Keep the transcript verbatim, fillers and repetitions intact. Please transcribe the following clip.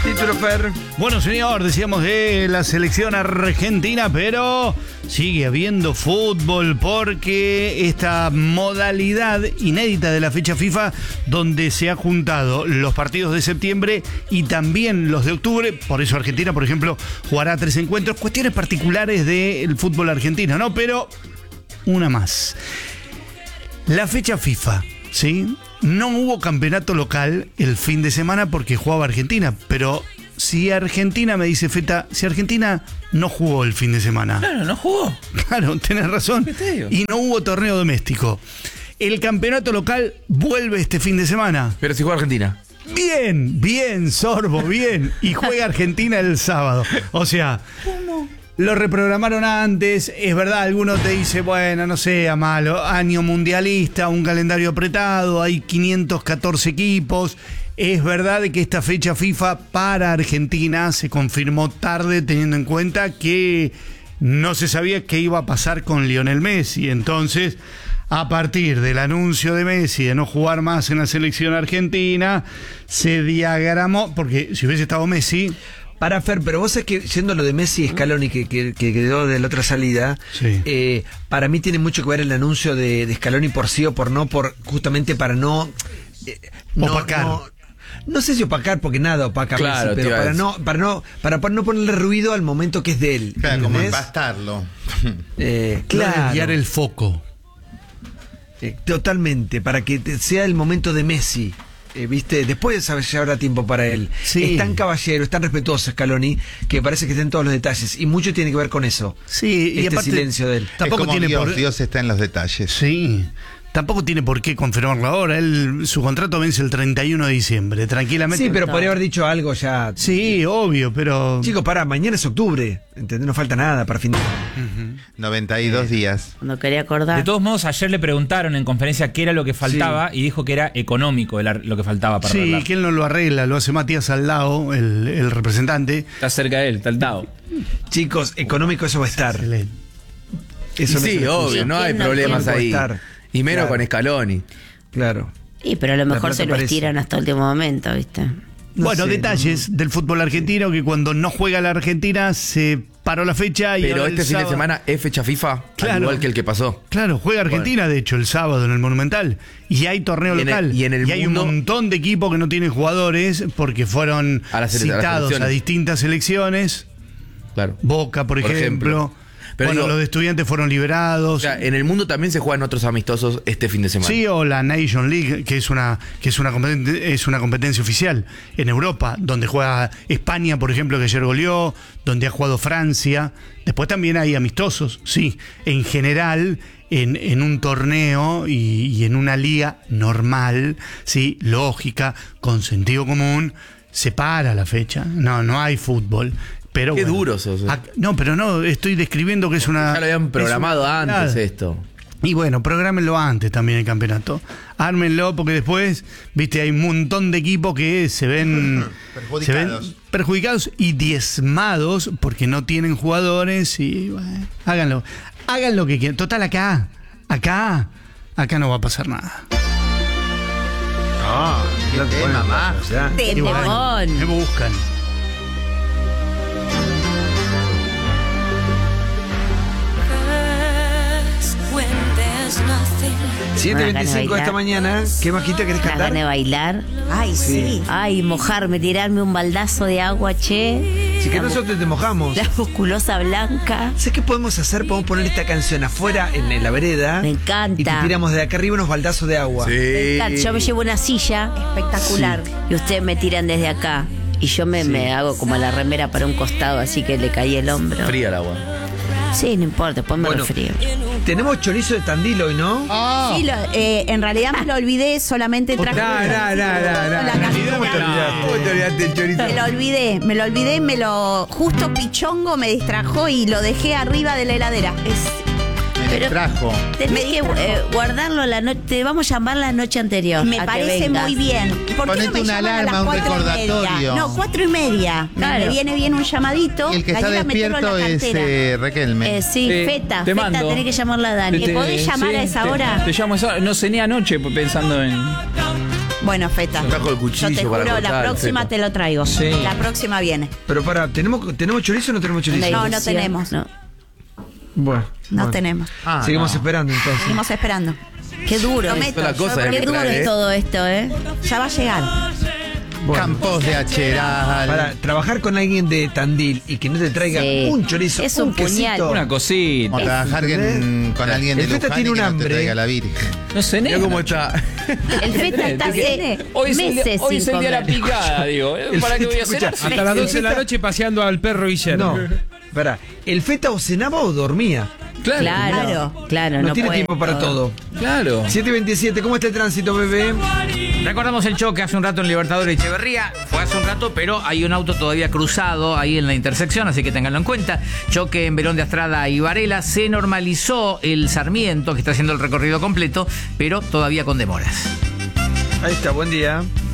Título, Fer. Bueno, señor, decíamos de la selección argentina, pero sigue habiendo fútbol porque esta modalidad inédita de la fecha FIFA, donde se han juntado los partidos de septiembre y también los de octubre, por eso Argentina, por ejemplo, jugará tres encuentros, cuestiones particulares del fútbol argentino, ¿no? Pero una más. La fecha FIFA, ¿sí? No hubo campeonato local el fin de semana porque jugaba Argentina, pero si Argentina, me dice Feta, si Argentina no jugó el fin de semana. Claro, no jugó. Claro, tenés razón. ¿Qué te digo? Y no hubo torneo doméstico. El campeonato local vuelve este fin de semana. Pero si juega Argentina. Bien, bien, Sorbo, bien. Y juega Argentina el sábado. O sea... ¿Cómo? Lo reprogramaron antes, es verdad, alguno te dice, bueno, no sea malo, año mundialista, un calendario apretado, hay quinientos catorce equipos. Es verdad que esta fecha FIFA para Argentina se confirmó tarde, teniendo en cuenta que no se sabía qué iba a pasar con Lionel Messi. Entonces, a partir del anuncio de Messi de no jugar más en la selección argentina, se diagramó, porque si hubiese estado Messi... Para Fer, pero vos sabés que yendo a lo de Messi y Scaloni que, que, que quedó de la otra salida, sí. eh, para mí tiene mucho que ver el anuncio de, de Scaloni por sí o por no, por justamente para no... Eh, no opacar. No, no sé si opacar, porque nada opaca Claro, Messi, pero tío, para es. no, para no, para no ponerle ruido al momento que es de él. Claro, como ¿entendés? empastarlo. Eh, Claro. claro. Desviar el foco. Eh, totalmente, para que te- sea el momento de Messi. Eh, ¿Viste? Después sabes, ya habrá tiempo para él. Sí. Es tan caballero, es tan respetuoso Scaloni, que parece que está en todos los detalles. Y mucho tiene que ver con eso. Sí, y Este aparte, silencio de él. Tampoco es como tiene Dios, por... Dios está en los detalles. Sí, tampoco tiene por qué confirmarlo ahora. Él, su contrato vence el treinta y uno de diciembre, tranquilamente. Sí, pero está- podría haber dicho algo ya. Sí, obvio, pero... Chicos, para, mañana es octubre. ¿Entendés? No falta nada para fin de... noventa y dos días. No quería acordar. De todos modos, ayer le preguntaron en conferencia qué era lo que faltaba y dijo que era económico el ar- lo que faltaba para Sí, arreglar. que él no lo arregla, lo hace Matías Aldao, el, el representante. Está cerca de él, está al lado. Chicos, económico eso va a estar. Excelente. Eso no sí, se le obvio, excusa. no hay ¿Quién no problemas quiere ahí. estar? Y menos Claro. con Scaloni. Claro. Sí, pero a lo mejor plata se lo parece. estiran hasta el último momento, ¿viste? No bueno, sé, detalles del fútbol argentino, que cuando no juega la Argentina se paró la fecha y Pero ahora este el fin de sábado- semana es fecha FIFA, Claro. al igual que el que pasó. Claro, juega Argentina, de hecho, el sábado en el Monumental. Y hay torneo Y en el- local. y en el hay mundo- un montón de equipos que no tienen jugadores porque fueron A las sele- a las citados a, selecciones. distintas selecciones. Claro. Boca, por, Por ejemplo. ejemplo. Pero bueno, digo- los de Estudiantes fueron liberados. O sea, en el mundo también se juegan otros amistosos este fin de semana. Sí, o la Nation League, que es una que es una competen- es una competencia oficial en Europa, donde juega España, por ejemplo, que ayer goleó, donde ha jugado Francia. Después también hay amistosos, sí. En general, en, en un torneo y, y en una liga normal, sí, lógica, con sentido común, se para la fecha. No, no hay fútbol. Pero Qué bueno, duro sos, eh. ac- No, pero no, estoy describiendo que es una... Ya lo habían es programado una antes realidad. esto. Y bueno, prográmenlo antes también el campeonato. Ármenlo porque después, viste, hay un montón de equipos que se ven Perjudicados. se ven perjudicados y diezmados porque no tienen jugadores y bueno, háganlo. Hagan lo que quieran. Total, acá, acá, acá no va a pasar nada. Ah, qué tema más. o sea, Y bueno, Temón. me buscan. siete veinticinco de esta bailar. mañana. ¿Qué majita querés Las cantar? ganas de bailar. Ay, sí. Ay, mojarme, tirarme un baldazo de agua, che. Si que La mu- nosotros te mojamos. La musculosa blanca. ¿Sabes qué podemos hacer? Podemos poner esta canción afuera en, en la vereda. Me encanta. Y te tiramos de acá arriba unos baldazos de agua. Me encanta. Yo me llevo una silla Espectacular. y ustedes me tiran desde acá. Y yo me, me hago como la remera para un costado, así que le caí el hombro. Fría el agua. Sí, no importa, después me Bueno, resfrío. tenemos chorizo de Tandil hoy, ¿no? Sí, lo- eh, en realidad me lo olvidé, solamente traje. No, no, no, no, no. La cajita. ¿Cómo te olvidaste? ¿Cómo te olvidaste el chorizo? Me lo olvidé, me lo olvidé, me lo. Justo Pichongo me distrajo y lo dejé arriba de la heladera. Es, Me Pero- trajo. Tenés que eh, guardarlo la noche. Te vamos a llamar la noche anterior. me a que parece vengas. muy bien. ¿Por qué Ponete no me una llaman a alarma, las un cuatro y recordatorio. media? No, cuatro y media. Me- Claro. Me viene bien un llamadito. Y el que está Gallega, metelo en la despierto es cartera. eh, Requelme. Eh, sí, Eh, Feta, te Feta, mando. tenés que llamarla a Dani. Te- ¿Me podés llamar a esa te- hora? Te llamo a esa hora. No cené anoche pensando en. Bueno, Feta. Trajo el cuchillo Yo te para juro, cortar, la próxima Feta. te lo traigo. Sí. La próxima viene. Pero para, ¿tenemos, ¿tenemos chorizo o no tenemos chorizo? No, no ilusión, tenemos. no. Bueno. No bueno. tenemos. Ah, Seguimos no. esperando entonces. Seguimos esperando. Qué duro. Esto es la cosa, Qué eh, duro trae, es ¿eh? todo esto, ¿eh? Ya va a llegar. Bueno. Campos de Acheral. Para trabajar con alguien de Tandil y que no te traiga Sí. un chorizo, Es un puñal. quesito. Una cosita. Como trabajar en- con alguien de El Feta Luján tiene y un que no te hambre. traiga la Virgen. No sé, Mira nena. cómo está. El Feta está hace Hoy es el día, meses hoy es sin el día de la comer. picada, digo. ¿eh? ¿Para qué voy a hacer? Escucha, Hasta las doce de la noche paseando al perro Guillermo. No, para, ¿el Feta o cenaba o dormía? Claro. Claro, claro, No, no, tiene puede tiempo para todo. Claro. siete veintisiete, ¿cómo está el tránsito, bebé? Recordamos el choque hace un rato en Libertador y Echeverría. Fue hace un rato, pero hay un auto todavía cruzado ahí en la intersección, así que ténganlo en cuenta. Choque en Verón de Astrada y Varela. Se normalizó el Sarmiento, que está haciendo el recorrido completo, pero todavía con demoras. Ahí está, buen día.